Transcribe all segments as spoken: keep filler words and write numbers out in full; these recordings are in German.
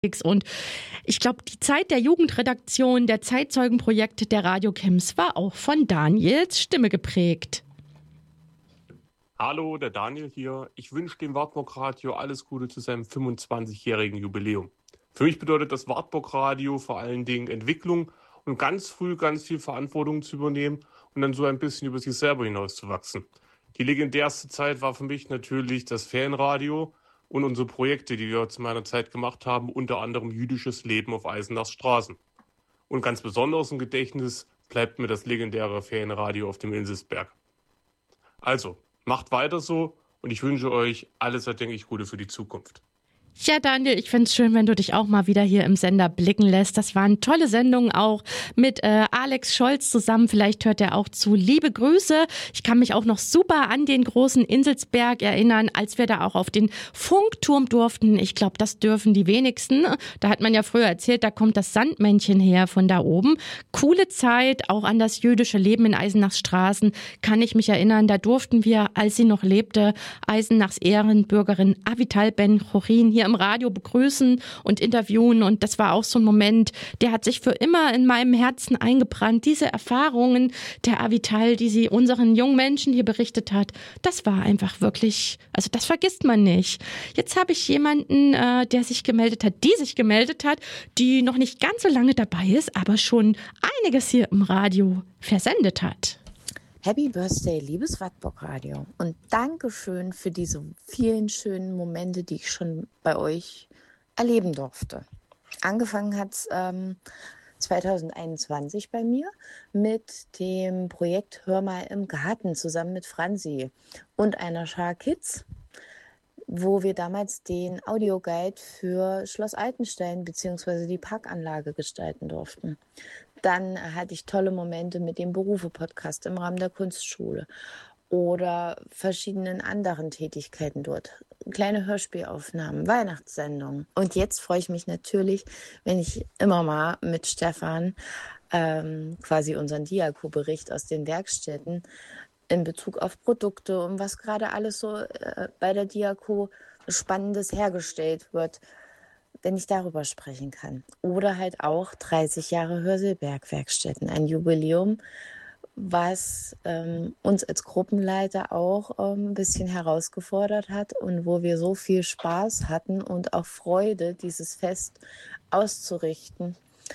Und ich glaube, die Zeit der Jugendredaktion, der Zeitzeugenprojekte der Radiocamps war auch von Daniels Stimme geprägt. Hallo, der Daniel hier. Ich wünsche dem Wartburg Radio alles Gute zu seinem fünfundzwanzigjährigen Jubiläum. Für mich bedeutet das Wartburg Radio vor allen Dingen Entwicklung und ganz früh ganz viel Verantwortung zu übernehmen und dann so ein bisschen über sich selber hinauszuwachsen. Die legendärste Zeit war für mich natürlich das Ferienradio und unsere Projekte, die wir zu meiner Zeit gemacht haben, unter anderem jüdisches Leben auf Eisenachs Straßen. Und ganz besonders im Gedächtnis bleibt mir das legendäre Ferienradio auf dem Inselsberg. Also, macht weiter so und ich wünsche euch alles, denke ich, Gute für die Zukunft. Ja, Daniel, ich finde es schön, wenn du dich auch mal wieder hier im Sender blicken lässt. Das waren tolle Sendungen auch mit äh, Alex Scholz zusammen. Vielleicht hört er auch zu. Liebe Grüße. Ich kann mich auch noch super an den großen Inselsberg erinnern, als wir da auch auf den Funkturm durften. Ich glaube, das dürfen die wenigsten. Da hat man ja früher erzählt, da kommt das Sandmännchen her von da oben. Coole Zeit, auch an das jüdische Leben in Eisenachs Straßen kann ich mich erinnern. Da durften wir, als sie noch lebte, Eisenachs Ehrenbürgerin Avital Ben-Chorin hier im Radio begrüßen und interviewen, und das war auch so ein Moment, der hat sich für immer in meinem Herzen eingebrannt. Diese Erfahrungen der Avital, die sie unseren jungen Menschen hier berichtet hat, das war einfach wirklich, also das vergisst man nicht. Jetzt habe ich jemanden, äh, der sich gemeldet hat, die sich gemeldet hat, die noch nicht ganz so lange dabei ist, aber schon einiges hier im Radio versendet hat. Happy Birthday, liebes Wartburg Radio. Und Dankeschön für diese vielen schönen Momente, die ich schon bei euch erleben durfte. Angefangen hat es ähm, zweitausendeinundzwanzig bei mir mit dem Projekt Hör mal im Garten zusammen mit Franzi und einer Schar Kids, wo wir damals den Audioguide für Schloss Altenstein bzw. die Parkanlage gestalten durften. Dann hatte ich tolle Momente mit dem Berufe-Podcast im Rahmen der Kunstschule oder verschiedenen anderen Tätigkeiten dort. Kleine Hörspielaufnahmen, Weihnachtssendungen. Und jetzt freue ich mich natürlich, wenn ich immer mal mit Stefan ähm, quasi unseren Diako-Bericht aus den Werkstätten in Bezug auf Produkte und was gerade alles so äh, bei der Diako Spannendes hergestellt wird, wenn ich darüber sprechen kann. Oder halt auch dreißig Jahre Hörselberg-Werkstätten, ein Jubiläum, was ähm, uns als Gruppenleiter auch ähm, ein bisschen herausgefordert hat und wo wir so viel Spaß hatten und auch Freude, dieses Fest auszurichten.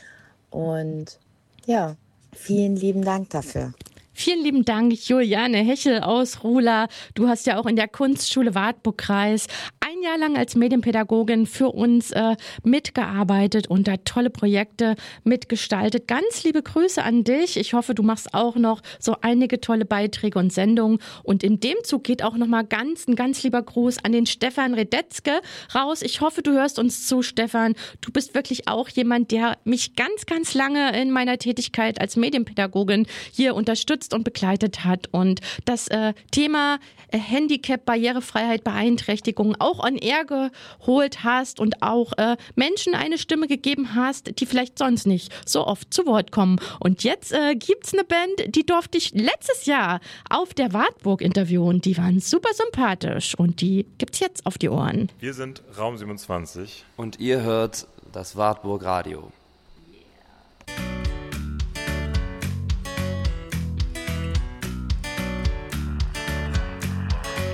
Und ja, vielen lieben Dank dafür. Vielen lieben Dank, Juliane Hechel aus Ruhla. Du hast ja auch in der Kunstschule Wartburg-Kreis ein Jahr lang als Medienpädagogin für uns äh, mitgearbeitet und da tolle Projekte mitgestaltet. Ganz liebe Grüße an dich. Ich hoffe, du machst auch noch so einige tolle Beiträge und Sendungen. Und in dem Zug geht auch nochmal ganz, ein ganz lieber Gruß an den Stefan Redetzke raus. Ich hoffe, du hörst uns zu, Stefan. Du bist wirklich auch jemand, der mich ganz, ganz lange in meiner Tätigkeit als Medienpädagogin hier unterstützt und begleitet hat und das äh, Thema äh, Handicap, Barrierefreiheit, Beeinträchtigung auch on air geholt hast und auch äh, Menschen eine Stimme gegeben hast, die vielleicht sonst nicht so oft zu Wort kommen. Und jetzt äh, gibt's eine Band, die durfte ich letztes Jahr auf der Wartburg interviewen. Die waren super sympathisch und die gibt's jetzt auf die Ohren. Wir sind Raum siebenundzwanzig und ihr hört das Wartburg Radio.